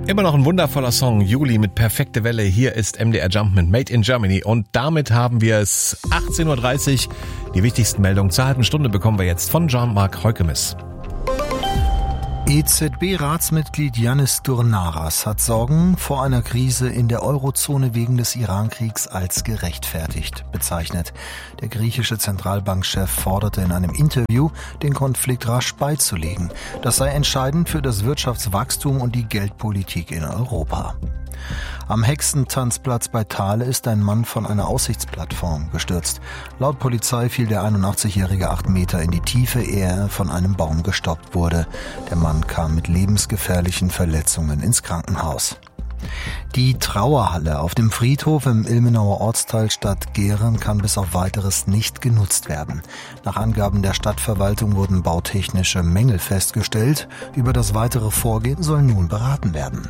Immer noch ein wundervoller Song, Juli mit Perfekte Welle. Hier ist MDR Jump mit Made in Germany. Und damit haben wir es 18.30 Uhr. Die wichtigsten Meldungen zur halben Stunde bekommen wir jetzt von Jean-Marc Heukemis. EZB-Ratsmitglied Yannis Dournaras hat Sorgen vor einer Krise in der Eurozone wegen des Iran-Kriegs als gerechtfertigt bezeichnet. Der griechische Zentralbankchef forderte in einem Interview, den Konflikt rasch beizulegen. Das sei entscheidend für das Wirtschaftswachstum und die Geldpolitik in Europa. Am Hexentanzplatz bei Thale ist ein Mann von einer Aussichtsplattform gestürzt. Laut Polizei fiel der 81-Jährige 8 Meter in die Tiefe, ehe er von einem Baum gestoppt wurde. Der Mann kam mit lebensgefährlichen Verletzungen ins Krankenhaus. Die Trauerhalle auf dem Friedhof im Ilmenauer Ortsteil Stadt Gehren kann bis auf Weiteres nicht genutzt werden. Nach Angaben der Stadtverwaltung wurden bautechnische Mängel festgestellt. Über das weitere Vorgehen soll nun beraten werden.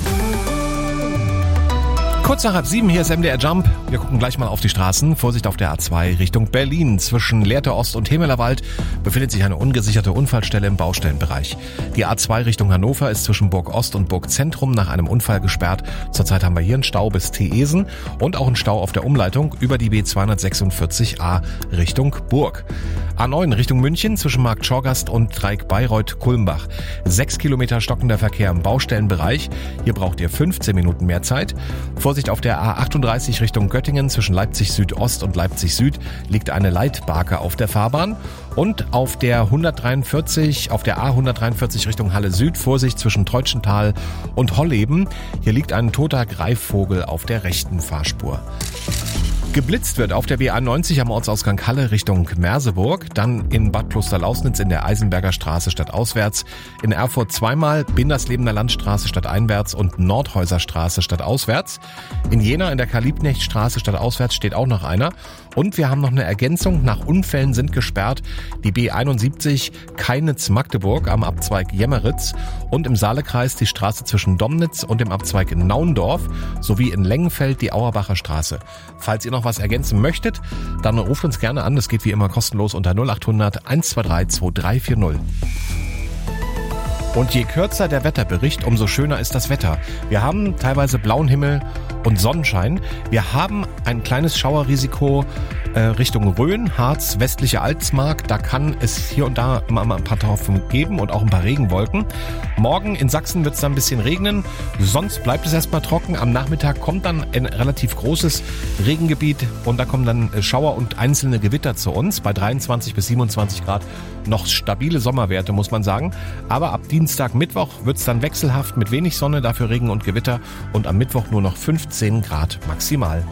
Kurz nach 6:30, hier ist MDR Jump. Wir gucken gleich mal auf die Straßen. Vorsicht auf der A2 Richtung Berlin. Zwischen Lehrte Ost und Hemelerwald befindet sich eine ungesicherte Unfallstelle im Baustellenbereich. Die A2 Richtung Hannover ist zwischen Burg Ost und Burg Zentrum nach einem Unfall gesperrt. Zurzeit haben wir hier einen Stau bis Teesen und auch einen Stau auf der Umleitung über die B246a Richtung Burg. A9 Richtung München zwischen Markt Schorgast und Dreieck-Bayreuth-Kulmbach. 6 Kilometer stockender Verkehr im Baustellenbereich. Hier braucht ihr 15 Minuten mehr Zeit. Vorsicht auf der A38 Richtung Göttingen zwischen Leipzig Südost und Leipzig Süd liegt eine Leitbarke auf der Fahrbahn. Und auf der A143 Richtung Halle Süd, Vorsicht zwischen Teutschenthal und Holleben. Hier liegt ein toter Greifvogel auf der rechten Fahrspur. Geblitzt wird auf der B91 am Ortsausgang Halle Richtung Merseburg, dann in Bad Klosterlausnitz in der Eisenberger Straße stadtauswärts, in Erfurt zweimal Binderslebener Landstraße stadteinwärts und Nordhäuser Straße stadtauswärts. In Jena in der Karl-Liebknecht-Straße stadtauswärts steht auch noch einer. Und wir haben noch eine Ergänzung, nach Unfällen sind gesperrt die B71 Keinitz-Magdeburg am Abzweig Jemmeritz und im Saalekreis die Straße zwischen Domnitz und dem Abzweig Naundorf sowie in Lengenfeld die Auerbacher Straße. Falls ihr noch was ergänzen möchtet, dann ruft uns gerne an. Das geht wie immer kostenlos unter 0800 123 2340. Und je kürzer der Wetterbericht, umso schöner ist das Wetter. Wir haben teilweise blauen Himmel und Sonnenschein. Wir haben ein kleines Schauerrisiko Richtung Rhön, Harz, westliche Alsmark. Da kann es hier und da mal ein paar Tropfen geben und auch ein paar Regenwolken. Morgen in Sachsen wird es dann ein bisschen regnen. Sonst bleibt es erstmal trocken. Am Nachmittag kommt dann ein relativ großes Regengebiet und da kommen dann Schauer und einzelne Gewitter zu uns. Bei 23 bis 27 Grad noch stabile Sommerwerte, muss man sagen. Aber ab Dienstag, Mittwoch wird es dann wechselhaft mit wenig Sonne, dafür Regen und Gewitter. Und am Mittwoch nur noch 15 Grad maximal.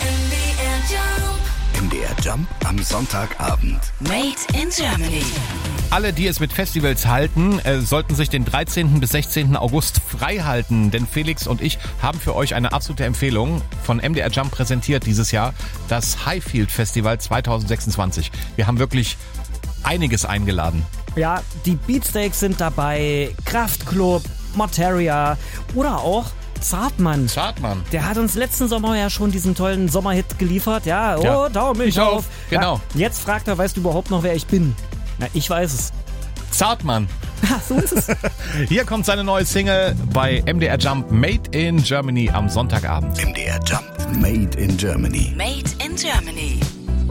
MDR Jump am Sonntagabend. Made in Germany. Alle, die es mit Festivals halten, sollten sich den 13. bis 16. August frei halten, denn Felix und ich haben für euch eine absolute Empfehlung von MDR Jump präsentiert dieses Jahr, das Highfield Festival 2026. Wir haben wirklich einiges eingeladen. Ja, die Beatsteaks sind dabei, Kraftklub, Materia oder auch Zartmann. Der hat uns letzten Sommer ja schon diesen tollen Sommerhit geliefert. Ja, oh, Daumen mich auf. Genau. Ja, jetzt fragt er, weißt du überhaupt noch, wer ich bin? Na, ich weiß es. Zartmann. So ist es. Hier kommt seine neue Single bei MDR Jump Made in Germany am Sonntagabend. MDR Jump Made in Germany. Made in Germany.